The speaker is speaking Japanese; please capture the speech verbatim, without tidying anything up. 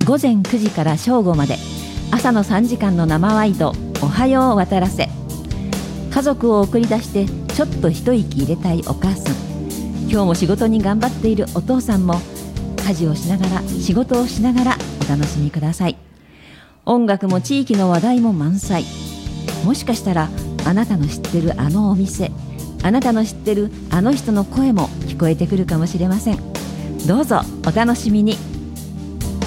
ごぜんくじから正午まで朝のさんじかんの生ワイド、おはよう渡らせ。家族を送り出してちょっと一息入れたいお母さん、今日も仕事に頑張っているお父さんも、家事をしながら仕事をしながらお楽しみください。音楽も地域の話題も満載。もしかしたらあなたの知ってるあのお店、あなたの知ってるあの人の声も聞こえてくるかもしれません。どうぞお楽しみに。